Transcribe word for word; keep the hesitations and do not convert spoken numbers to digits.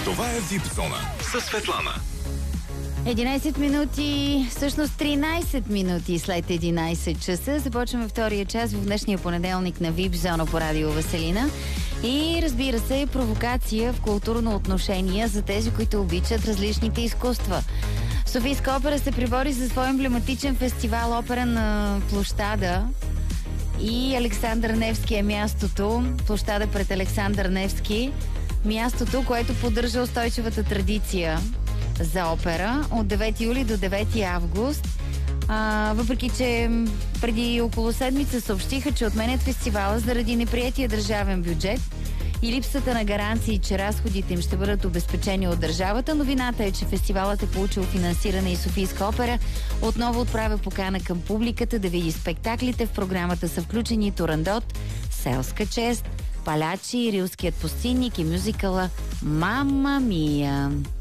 Това е Вип зона със Светлана. единайсет минути, всъщност тринайсет минути след единайсет часа. Започваме втория час в днешния понеделник на Вип зона по радио Веселина. И разбира се, провокация в културно отношение за тези, които обичат различните изкуства. Софийска опера се прибори за своя емблематичен фестивал опера на площада. И Александър Невски е мястото, площада пред Александър Невски, мястото, което поддържа устойчивата традиция за опера от девети юли до девети август. А, въпреки, че преди около седмица съобщиха, че отменят фестивала заради неприятия държавен бюджет и липсата на гаранции, че разходите им ще бъдат обезпечени от държавата. Новината е, че фестивалът е получил финансиране и Софийска опера отново отправя покана към публиката да види спектаклите. В програмата са включени Турандот, Селска чест, Палячи, Рилският пустинник и мюзикъла Мама Мия.